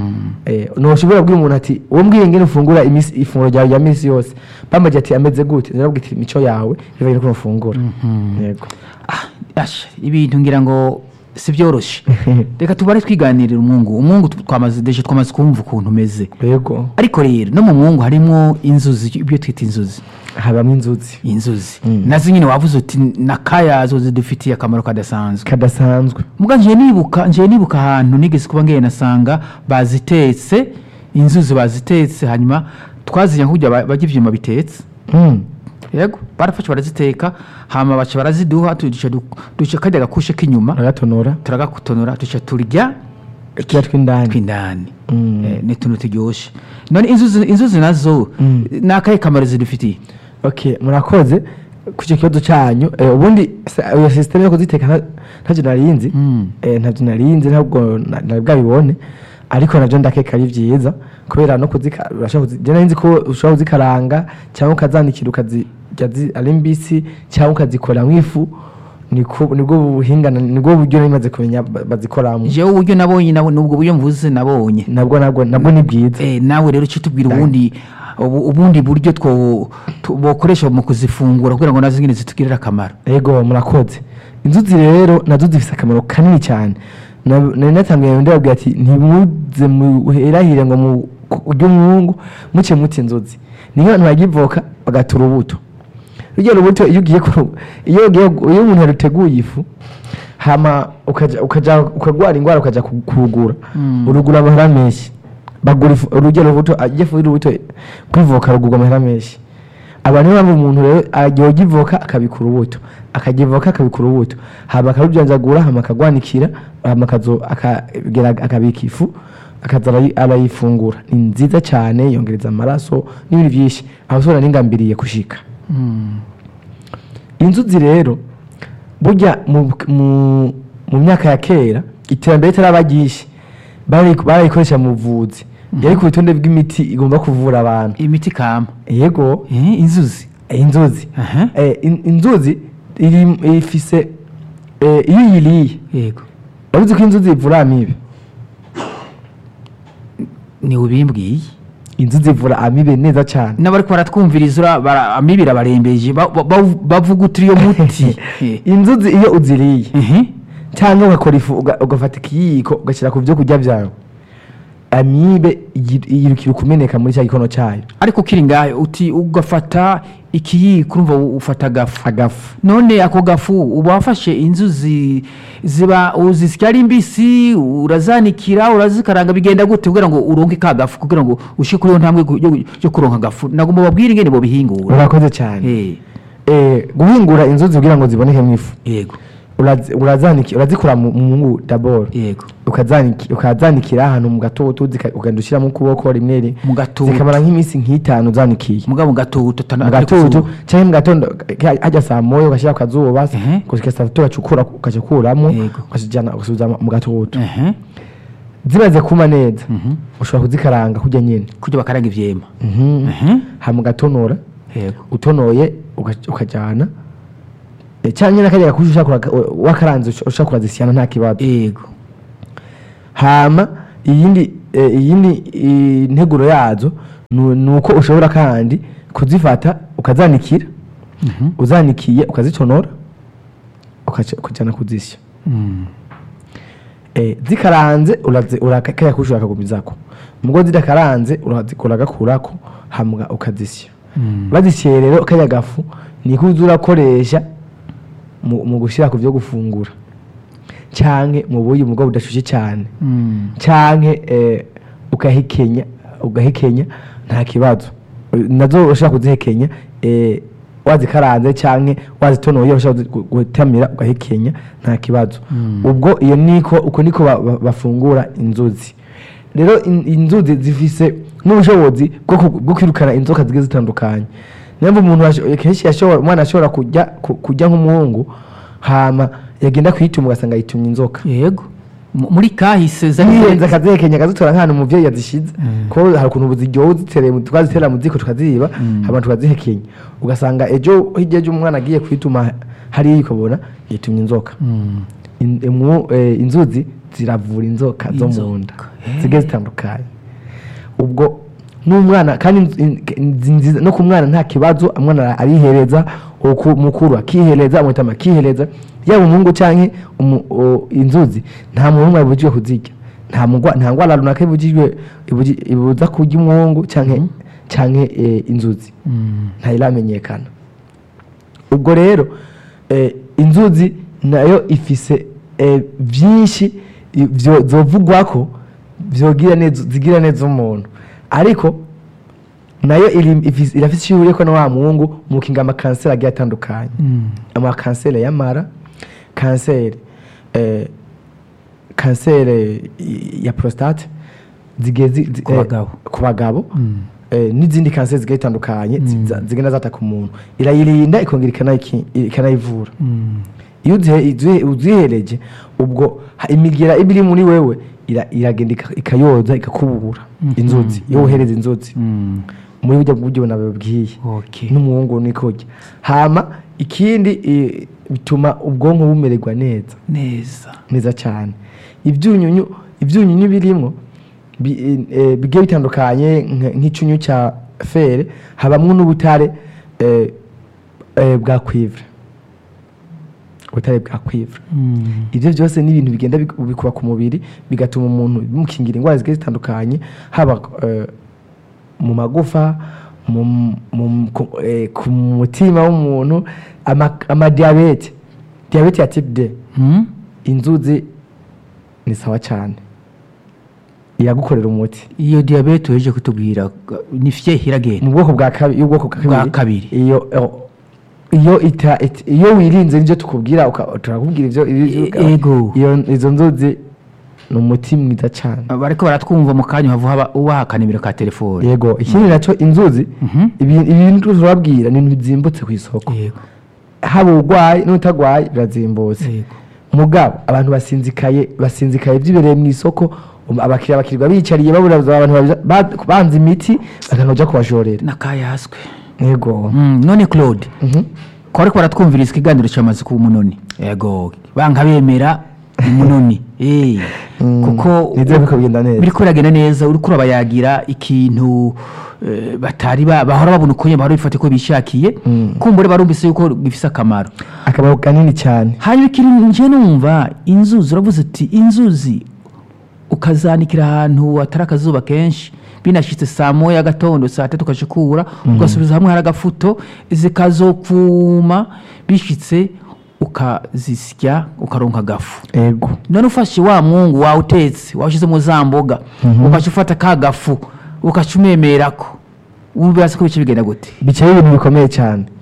eh ntushobora kubwira umuntu ati uwo mbwiye ngene ufungura imisi ifunguro ryawe ya misi yose bamaje ati ameze gute narabwira ati imico yawe bivanye n'ukuntu ufungura yego ah asha ibintu ngira ngo si byoroshye reka tubare twiganirira umwungu umwungu twamaze deje twamaze kumva ukuntu umeze yego ariko rero no mu mwungu harimo inzuzi ibyo twita inzuzi habamo inzuzi inzuzi Mm. nazo nyine wavuze uti nakayazo zidufitiye akamaro kadasanzwe kadasanzwe muga nje nibuka nje nibuka ahantu nigeze kuba ngeye nasanga bazitetse inzuzi bazitetse hanyuma twazinya kujya bajya ivyuma bitetse mm. yego barafashe baraziteka hama baca baraziduha tuduca duca kajya gakushe k'inyuma agatonora turagakutonora duca turya ikiya tw'indani tw'indani Mm. eh, ni tuntu turyoshe none inzuzi inzuzi nazo Mm. nakahe kamaro zidufitiye okay murakoze ku icyo kibazo cyanyu eh, ubundi sa- iyo system yo kuziteka nta- ntacyo narinzi Mm. eh, ntacyo narinzi ntabwo na- nari bwabibone ariko nabyo ndakeka ari byiza kubera no kuzika urashobora kuzi- je narinzi ko ushobora kuzikaranga cyangwa ukazanikira ukazirya zi- ari mbisi cyangwa ukazikora nk'ifu niko nibwo buhinga nibwo buryo narimaze kumenya ba- bazikoramo jewe uburyo nabonye nabo nubwo buryo mvuze nabonye nabwo nabwo nabwo ni bwiza eh, nawe rero cyo tubwira ubundi ubu- ubundi buryo two tu- bokoresha mu kuzifungura kugira ngo nazo nyine zitugirire akamaro ego murakoze inzuzi rero nazo zifite akamaro kanini cyane Na- nari natangiye ndababwira ati ntimuze muherahire ngo mu uryo mwungu muce muti inzuzi ni nk'abantu bagivoka bagatura urubuto rujya rubuto iyo ugiye ku iyo ugiye iyo umuntu yaruteguye ifu hama ukaja ukaja ukagwara ingwara ukaja ku- kurugura urugura amahera menshi bagura ifu urujya rubuto ajya fu urubuto kwivoka rugurwa amahera menshi abantu bamwe umuntu rero agiye givoka akabikura urubuto akagivoka akabikura urubuto hama akarubyanzagura hama akagwanikira hama akazo akagera akabika ifu akaza arayi- arayifungura ni nziza cyane yongereza amaraso n'ibindi byinshi aho sora ningambiriye kushika inzuzi rero burya mu, mu, mu myaka ya kera iterambere itarabagisha bari barayikoresha mu buvuzi yari ku bitonde bw'imiti igomba kuvura abantu imiti kama yego eh, inzuzi eh, inzuzi aha eh, in- inzuzi iri ifise eh, iyo uyiriye yego yavuze ko inzuzi ivura amibe ni ubimbwiye inzuzi ivura amibe neza cyane n'abariko baratwumviriza ura- bara- amibira barembeje ba- ba- ba- bavuga uti iyo muti Eh, inzuzi iyo uziriye mhm. cyangwa ugakora ifu uga- ugafata ikiyiko ugashyira ku byo kurya byawe amibe yi- yirukira kumeneka muri cya gikono cyayo ariko ukiri ngayo uti ugafata ikiyiko urumva ufata agafu agafu none ako gafu uba wafashe inzuzi ziba uzisya ari mbisi urazanikira urazikaranga bigenda gute kugira ngo uronke ka gafu kugira ngo ushike kuri iyo ntambwe yo- yo kuronka agafu ntabwo mubabwira ingene bobihingura urakoze cyane Eh, eh, guhingura inzuzi kugira ngo ziboneke mu ifu yego urazi- urazaniki urazikura mu mu mwungu d'abord yego ukazaniki ukazanikira ahantu mu gatoto zika- ukagenda ushyiramo ukuboko rimwe rimwe mu gatutu zikamara nk'iminsi nk'itanu zanikiye mugabo mu gatutu tana- mu atari ku gatutu zuba. cyangwa mu gatondo ka- hajya saa moya ugashyira ku kazuba Ehe. gushika saa tatu ugacukura ukacikuramo Yego. ukazijyana ugasubiza mu gatutu Ehe. zimaze kuma neza Mhm. ushobora kuzikaranga kurya nyine kurya bakaraga ivyema Mhm. Ehe. hama ugatonora yego utonoye uga- ukajyana Eh, cyangwa n'akajya gakusha ushaka kuraga- wakaranze ush- ushaka kurazisiyana nta kibazo yego hama iyindi eh, iyindi eh, nteguro yazo nu- ni uko ushobora kandi kuzifata ukazanikira Mhm. uzanikiye ukazitonora ukaca- ukajyana kuzisya Mm. eh, zikaranze urazi- urakaya kusha urakagumizako mugo zidakaranze urazikora gakurako hamwe ukazisya Mm. bazishyire rero kaya gafu niko uza urakoresha mu mu gushyira ku byo gufungura canke mu buyi mu bwo budashushe cyane Mm. canke eh, ukahekenya ugahekenya nta kibazo nazo ushaka kuzihekenya eh, wazikaranze canke wazitonoye ushaka kuzi- gutamira ugahekenya nta kibazo Mm. ubwo iyo niko uko niko ba- ba- bafungura inzuzi rero in- inzuzi zifise n'ubushobozi bwo ku- bwo kwirukana inzoka zigiye zitandukanye niyo mpamvu umuntu washo- kenshi yashobora umwana ashobora kujya ku- kujya nk'umuhungu hama yagenda kuyituma ugasanga yitumye inzoka yego Mu- muri kahise zihenze akazihekenya akazitora nk'ahantu umuvyeyi yazishize Mm. ko hari ukuntu ziryoha uzitereye mu- twazitera mu ziko tukaziba Mm. hama tukazihekenya ugasanga ejo hirya ejo umwana agiye kwituma hariya ukabona yitumye inzoka Mm. In- imwu- eh, inzuzi ziravura inzoka zo mu Inzoka, nda eh. zigiye zitandukanye ubwo n'umwana kandi inzu- in- in- nziza- no ku mwana nta kibazo umwana arihereza uku- mukuru akihereza umutama akihereza yaba umuhungu canke umu- o- inzuzi nta muntu umwe abujijwe kuzirya nta mugwa nta ngwara runaka ibujijwe ibuji- ibuza kurya umuhungu canke canke eh, inzuzi Mm. ntayiramenyekana ubwo rero eh, inzuzi nayo ifise eh, vyinshi i- vyo- zovugwako vyogira neza zigira neza umuntu ariko nayo iri ifise- irafise icyo ihuriyeko na wa muhungu mu kinga amakanseri agiye atandukanye Mm. amakanseri y'amara kanseri eh, kanseri ya prostate zigiye zi- zi- Ku eh, bagabo. ku bagabo Mm. eh, n'izindi kanseri zigiye zitandukanye Mm. ziza- zigenda zataka umuntu irayirinda ikongera ikanayiki- ikanayivura Mm. iyo uzihe- uzihe- uzihereje ubwo ha- imigira iba iri muri wewe ira- iragenda ika- ikayoza ikakubura Mhm. inzuzi iyo wohereza inzuzi Mm. muri buryo buryo nababwiye Okay. n'umuhungu niko ujya hama ikindi i- bituma ubwonko bumererwa neza neza neza cyane ibyunyunyu ibyunyunyu birimo bi- eh, bigiye bitandukanye nka- nk'icyunyu cya fere habamwo n'ubutare eh, eh, bwa cuivre ubutare bwa cuivre Mm. ibyo byose ni ibintu bigenda bik- bikuba ku mubiri bigatuma umuntu bimukingira indwara zigiye zitandukanye haba eh, mu magufa mu, mu, ku, eh, ku mutima w'umuntu ama- amadiyabete diyabete ya type D Mm. inzuzi ni sawa cyane iragukorera umuti iyo diyabete uheje kutubwira ni fye hiragenda mu bwoko bwa kabiri y'ubwoko bwa Bwa kabiri kabiri. iyo iyo ita, it, iyo wirinze nibyo tukubwira uka- turakubwira ibyo ibyo- E- ego. iyo izo nzuzi ni umuti mwiza cyane bariko baratwumva mu kanya hava haba ubahaka nimero ka telefone yego ikindi nacyo inzuzi Mhm. ibi- ibintu turababwira ni ibintu bizimbutse ku isoko yego haba urwaye n'utagwaye birazimbutse yego mugabo abantu basinzikaye basinzikaye byibereye mu isoko um, abakiriya bakirirwa bicariye babura abantu babiza- ba- banze imiti bakanga kuja kubashorera nakayaswe yego Mm, none Claude Mhm. ko ariko baratwumviriza ikiganiro cyamaze kuba umunoni yego banka bemera umunoni eh Mm, kuko nizeye ko bigenda neza. biriko biragenda neza uriko urabayagira ikintu eh, batari ba- bahora babona uko nyine bahora bifata ko bishakiye Mm. kumbure barumvise yuko gifise akamaro akamaro kanini cyane hanyuma ikintu nje numva inzuzi uravuze uti inzuzi ukazanikira ahantu hatari akazuba kenshi binashitse saa moya gatondo saa tatu ukashikura ugasubiza hamwe hari agafuto zikazopfuma bishitse ukazisya ukaronka agafu yego none ufashe wa mwungu wawutetse wawushyizemo za mboga ukaca ufata ka gafu ukaca umemerako wumva ko bice bigenda gute bicaye ibintu bikomeye cyane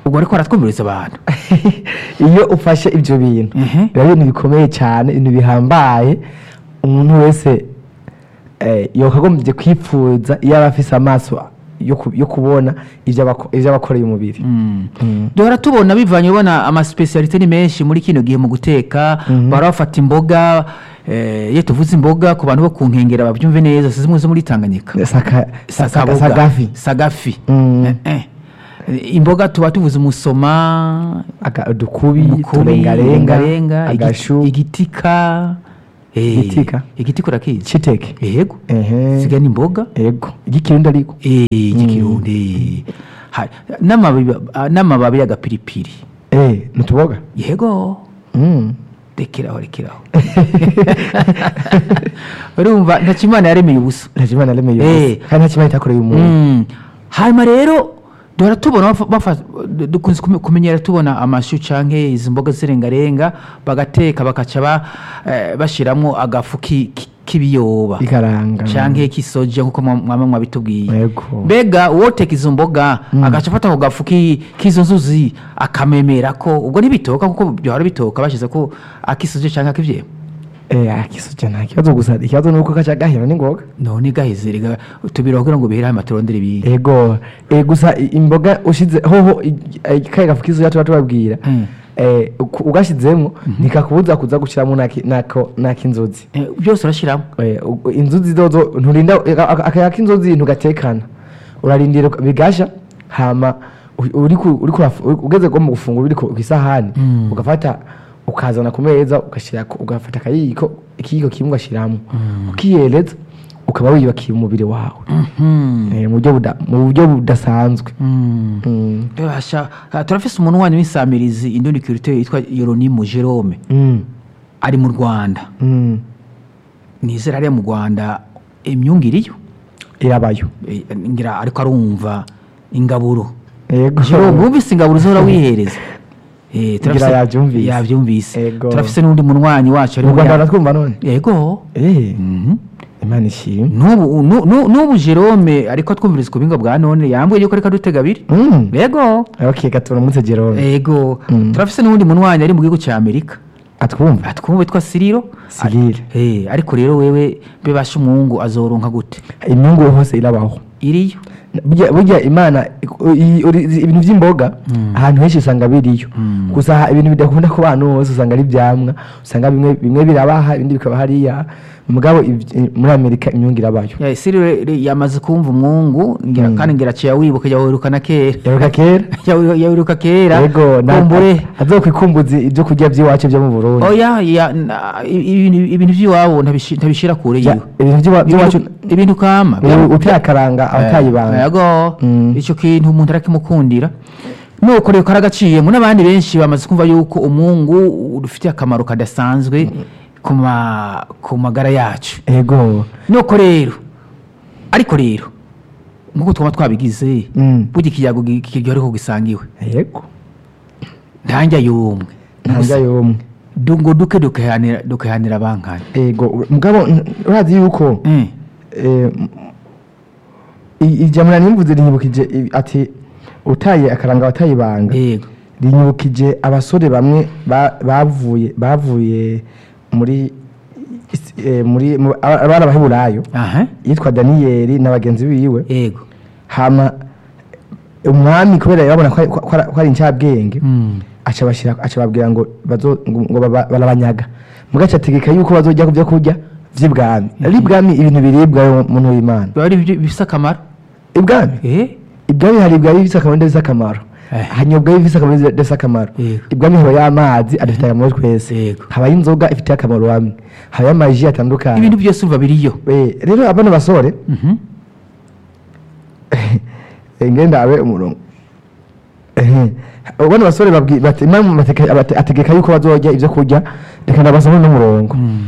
ubwo ariko baratwumviriza abantu iyo ufashe ibyo bintu Mhm. biba ari ibintu bikomeye cyane ibintu bihambaye umuntu wese eh, yokagombye kwipfuza iyo aba afise amaso yo ku- yo kubona ivyo abako- ivyo abakoreye umubiri Mm. duhora tubona bivanye ubona amasipesiyalite ni menshi muri kino gihe mu guteka bara bafata imboga eh, iyo tuvuze imboga ku bantu bo ku nkengera babyumve neza si zimwe zo muri Tanganyika Saka- sa- sa- Sakaboga, sagafi sagafi Mm. Eh, eh. imboga tuba tuvuze umusoma Aga- udukubi umukubi, turengarenga rengarenga, igi- agashu igitika eh, Igitika? igitika urakizi citeke yego ehe siga n'imboga ego igikirundi ariko eh, igikirundi Ha- n'amababi n'amababi y'agapiripiri eh nutuboga yego mm. rekeraho rekeraho urumva ntakimana yaremeye ubusa Najimana aremeye Eh. ubusa kandi ntakimana itakoreye umuntu Mm. hanyuma rero duhora tubona bafa- bafa- du- dukunze kume- kumenyera tubona amashu canke izi mboga z'irengarenga bagateka bakaca ba- eh, bashiramwo agafu ki- ki- k'ibiyoba ikaranga canke k'isoja nkuko mwa- mwama mwabitubwiye Yego. mbega uwoteka izo mboga agaca afata ako gafu ki- k'izo nzuzi akamemera ko ubwo ntibitoka kuko byohora bitoka bashize ko akisoje canke akivyema eh akisoja nta kibazo gusa ikibazo nuko kaca gahera ningoga none gaheze rega tubira kugira ngo bihere amatorondere biye ego eh gusa i- imboga ushize hoho kaye gafukizo yacu batubabwira Mm. eh uku- ugashizemo nikakubuza kuza gushiramo naki nako nakinzozi Eh, byose urashiramo eh u- inzuzi zozo nturinda akaya kinzozi ntugatekana urarindira bigasha hama u- uri ku- uri kuraf- ugeze ko mu gufungura uri ku isahani Mm. ugafata ukazana ku meza ugashira ugafata akayiko ikiyiko kimwe ugashiramo ukiyereza ukaba wiyubakiye umubiri wawe Mhm. eh, mu buryo buda- mu buryo budasanzwe Mm. Mm. Basha, ah, turafise umuntu wanyu w'insamirizi indundi kirite yitwa Yeronimo Jerome Mm. ari mu Rwanda Mm. nizera ari mu Rwanda imyungiriyo irabayo Eh, ngira ariko arumva ingaburo yego Jerome wumvise ingaburo zora wihereza eh Ngira yavyumvise. yavyumvise Ego. turafise n'undi munwanyi wacu ari mu muri Rwanda baratwumva none yego eh Mhm. imana ishimwe nubu nu- nu- nubu Jerome ariko twumviriza ku binga bwa none yambwiye yuko reka dutega abiri Mm. yego okay gatura munsi Jerome yego Mm. turafise n'undi munwanyi ari mu gihugu cya Amerika atwumva atwumva witwa Siriro Siriro. eh ariko rero wewe bebasha umungu azoronka gute imyungu hose irabaho iriyo burya burya imana i- i- uri- ibintu by'imboga ahantu henshi usanga biriyo gusa ha- ibintu bidakunda ku bantu bose usanga ari ibyamwa usanga bimwe bimwe birabaha ibindi bikaba hariya mugabo iv- muri Amerika imyungu irabayo ya Siriro re- yamaze kumva umwungu ngira kandi ngira ciya wibuka yawirukana kera yaruka kera Yawi- yawiruka kera yego na- kumbure azokwikumbuza ibyo kurya by'iwacu byo mu Burundi oya ya na- ibintu ibintu by'iwabo ntabishi- ntabishira kure Ja- yiwe ibintu by'iwa- by'iwacu Ibintu- ibintu kama ubu utayakaranga abatayibanga yego Mm. icyo kintu umuntu arakimukundira nuko rero karagaciyemo n'abandi benshi bamaze kumva yuko umungu ufitiye akamaro kadasanzwe ku ma- ku magara yacu yego nuko rero ariko rero nk'uko twaba twabigize Mm. burya ikiyago gi- kiryoha ariko gisangiwe yego ntanjya y'umwe ntajya yomwe Du- ngo duke dukehanira dukehanira bankanye yego mugabo n- urazi yuko Mm. eh, i- ijambo nimvuze rinyibukije i- ati utaye akaranga watayibanga yego rinyibukije abasore bamwe ba- bavuye bavuye muri is- eh, muri mu- aba- abari abaheburayo aha yitwa daniyeli na bagenzi biwe yego hama umwami kubera yabona ko ari- ko ari- ko ari incabwenge Mm. aca bashira aca babwira ngo bazo ngo ngo baba- barabanyaga mugaca ategeka yuko bazojya ku byo kurya vy'ibwami ari ibwami ibintu biribwa muntu w'Imana biba ari ibyo bifise akamaro ibwami eh ibwami hari ibwami bifise akamaro ndetse akamaro Eh. hanyobwa bifise akamaro ndetse akamaro Yego. ibwami haba y'amazi adafite akamaro twese Yego. haba y'inzoga ifite akamaro hamwe haba y'amaji atandukanye ibintu byose uva biriyo Eh, rero abana basore Mhm. eh, ngenda abe umurongo Eh, abana basore babwi bati imana mateka- abate- ategeka yuko bazojya ibyo kurya reka ndabasoma n'umurongo Mm.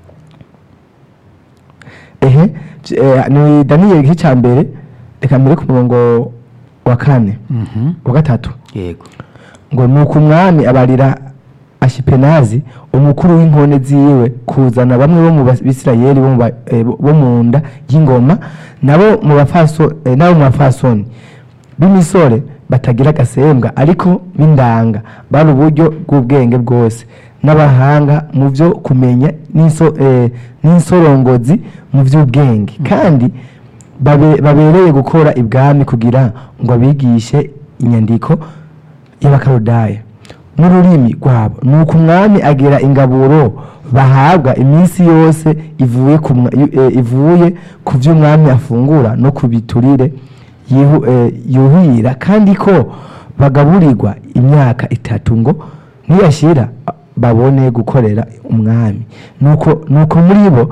ehe j- eh, ni daniyeli igice cya mbere reka mbere ku murongo wa kane Mhm. wa gatatu yego ngo nuko umwami abarira ashipenazi umukuru w'inkone ziwe kuzana bamwe bo mu bisirayeli bo mu ba- eh, bo mu nda y'ingoma nabo mu bafaso eh, nabo mu bafasoni b'imisore batagira agasembwa ariko b'indanga bari uburyo bw'ubwenge bwose n'abahanga mu byo kumenya n'iso- eh, n'insorongozi mu by'ubwenge kandi babe- babereye gukora ibwami kugira ngo abigishe inyandiko y'abakarudaya n'ururimi rwabo nuko umwami agira ingaburo bahabwa iminsi yose ivuye ku mwa- yu- eh, ivuye ku by'umwami afungura no ku biturire yihu- eh, yuhira kandi ko bagaburirwa imyaka itatu ngo niyashira babone gukorera umwami nuko nuko muri bo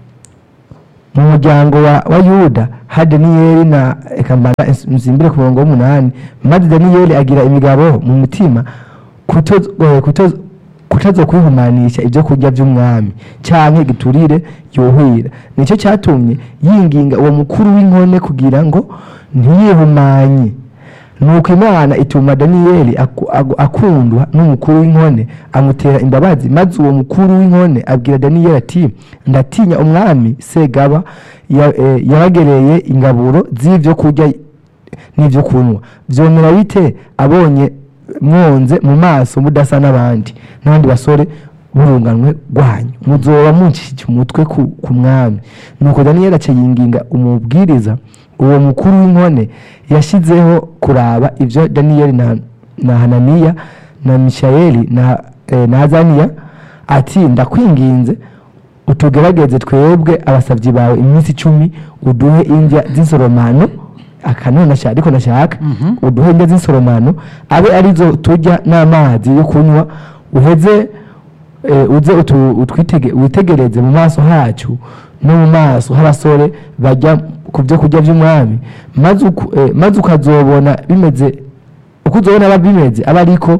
mu muryango wa, wa yuda ha daniyeli na ekambana nsimbire ku murongo w'umunani maze daniyeli agira imigabo mu mutima kutoz- eh, kutoz- kutazokwihumanisha ibyo kurya by'umwami canke giturire yuhira nicyo cyatumye yinginga uwo mukuru w'inkone kugira ngo ntiyihumanye nuko imana ituma daniyeli aku- agu- akundwa n'umukuru w'inkone amutera imbabazi maze uwo mukuru w'inkone abwira daniyeli ati ndatinya umwami segaba ya- eh, yabagereye ingaburo z'ibyo kurya n'ibyo kunywa byomera bite abonye mwonze mu maso mudasa n'abandi n'abandi basore burunganwe rwanyu muzoba muncishije umutwe ku, ku mwami nuko daniyeli aca yinginga umubwiriza uwo mukuru w'inkone yashyizeho kuraba ibyo daniyeli na, na hananiya na mishayeli na, eh, na azaniya ati ndakwinginze utugerageze twebwe abasabyi bawe iminsi icumi uduhe indya z'insoromano akanone nashaka ariko nashaka uduhe indya z'insoromano abe arizo turya n'amazi yo kunywa uheze eh, uze utu- utwitege witegereze mu maso hacu no mu maso h'abasore bajya ku byo kurya by'umwami maze uku- eh, maze ukazobona bimeze uko uzobona aba bimeze aba ariko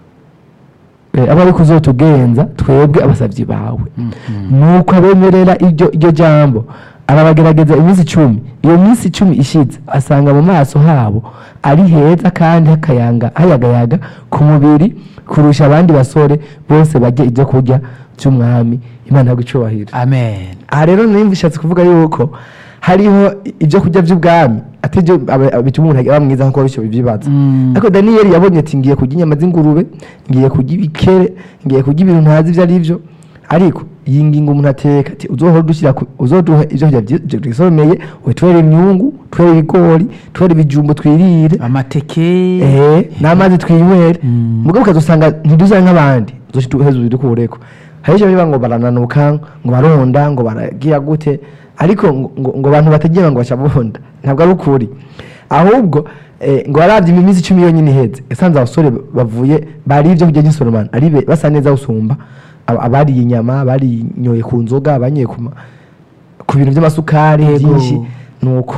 eh, aba ariko uzotugenza twebwe abasabyi bawe nuko abemerera iryo iryo jambo arabagerageza iminsi icumi iyo minsi icumi ishize asanga mu maso habo ari heza kandi hakayanga hayagayaga ku mubiri kurusha abandi basore bose bajya ibyo kurya by'umwami imana y'igicubahiro amen. aha rero nimba ishatse kuvuga yuko hariho ibyo kurya by'ubwami atibyo bituma umuntu aba mwiza nk'uko bityo bibyibaza ariko daniyeli yabonye ati ngiye kurya inyama z'ingurube ngiye kurya ibikere ngiye kurya ibintu ntazi ibyo ari byo ariko iyi ngingo umuntu ateka ati uzohora dushyira ku- uzoduha ibyo kurya byi- byisomeye utwere imyungu twere ibigori twere ibijumbo twirire amateke eh n'amazi twinywere mugabo ukazosanga ntidusa nk'abandi zoshituheza udukureko hari icyo biba ngo barananuka ngo baronda ngo baragiya gute ariko ngo- ngo ngo abantu batagira ngo bacabonda ntabwo ari ukuri ahubwo eh, ngo baravye iminsi icumi yonyine iheze yasanze abasore bavuye bari ibyo kurya by'insoromano ari be- basa neza gusumba aba- abariye inyama barinyoye ku nzoga banyoye ku ma- ku bintu by'amasukari Yego. byinshi nuko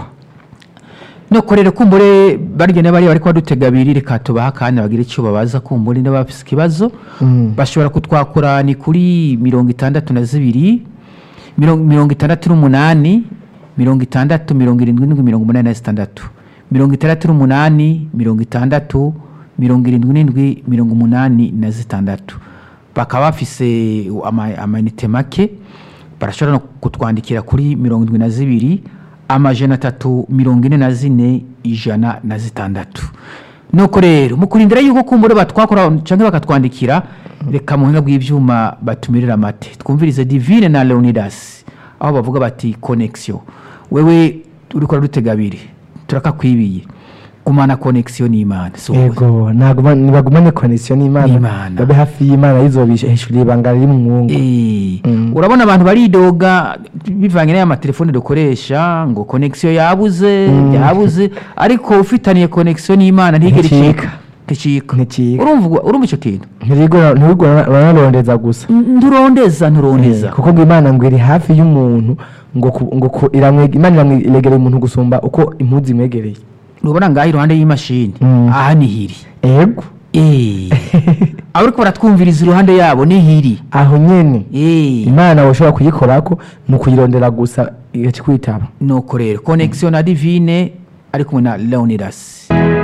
nuko rero kumbure barigene bari bariko badutega abiri reka tubaha kandi bagira icyo babaza kumbure n'abafise ikibazo Mm. bashobora kutwakura ni kuri mirongo itandatu na zibiri mirongo mirongo itandatu n'umunani mirongo itandatu mirongo irindwi n'indwi mirongo umunani na zitandatu mirongo itandatu n'umunani mirongo itandatu mirongo irindwi n'indwi mirongo umunani na zitandatu bakaba bafise ama- amayinite make barashobora no kutwandikira kuri mirongo indwi na zibiri amajana atatu mirongo ine na zine ijana na zitandatu nuko rero mu kurindira yuko kumbure batwakora cyangwa bakatwandikira reka mu buhinga bw'ibyuma batumirira amate twumvirize divine na leonidas aho bavuga bati connexion wewe uri kora dutega abiri turakakwibiye gumana connexion n'imana si wowe. Ego naguma nibagumane connection n'Imana N'Imana. babe hafi y'Imana yizobisha hishuriye ibanga riri mu mwungu Eh, Mm. urabona abantu baridoga bivanye n'aya matelefone dukoresha ngo connexion yabuze Mm. yabuze ariko ufitaniye connexion n'Imana ntigere Nticika. icika ticika Nticika. urumva urumva icyo kintu ntirigora ntirigora bararondeza gusa N- nturondeza nturondeza Eh, kuko ngo Imana ngo iri hafi y'umuntu ngo ku- ngo ku- iramwe Imana iramwegereye umuntu gusumba uko impuzu imwegereye urabona ngaho iruhande y'imashini Mm. aha ni hiri ego eh abariko baratwumviriza iruhande yabo ni hiri aho nyene eh Imana woshobora kuyikorako ni ukuyirondera gusa igacikwitaba nuko rero connexion na divine ari kumwe na leonidas